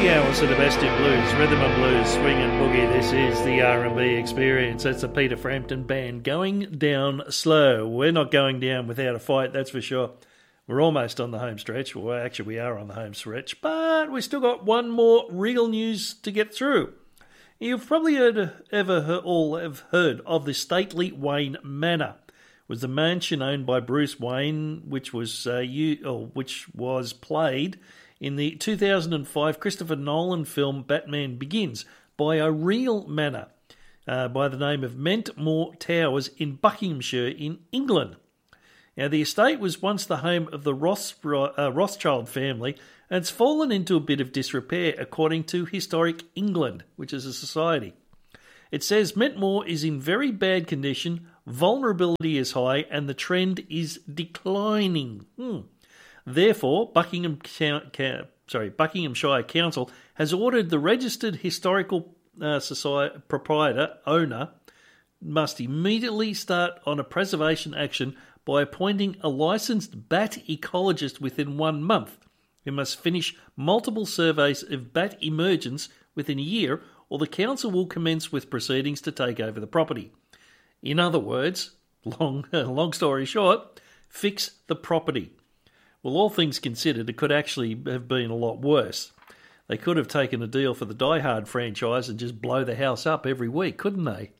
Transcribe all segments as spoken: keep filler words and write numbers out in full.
Three hours of the best in blues, rhythm and blues, swing and boogie. This is the R and B experience. That's the Peter Frampton Band going down slow. We're not going down without a fight, that's for sure. We're almost on the home stretch. Well, actually, we are on the home stretch, but we've still got one more real news to get through. You've probably heard, ever heard, all have heard of the stately Wayne Manor. It was the mansion owned by Bruce Wayne, which was uh, you, or which was played in the two thousand five Christopher Nolan film Batman Begins by a real manor uh, by the name of Mentmore Towers in Buckinghamshire in England. Now, the estate was once the home of the Roths, uh, Rothschild family, and it's fallen into a bit of disrepair according to Historic England, which is a society. It says Mentmore is in very bad condition, vulnerability is high, and the trend is declining. Hmm. Therefore, Buckingham, sorry, Buckinghamshire Council has ordered the registered historical uh, society proprietor, owner, must immediately start on a preservation action by appointing a licensed bat ecologist within one month, who must finish multiple surveys of bat emergence within a year, or the council will commence with proceedings to take over the property. In other words, long, long story short, fix the property. Well, all things considered, it could actually have been a lot worse. They could have taken a deal for the Die Hard franchise and just blow the house up every week, couldn't they?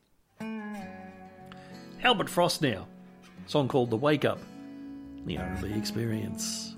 Albert Frost now. A song called The Wake Up. The R and B Experience.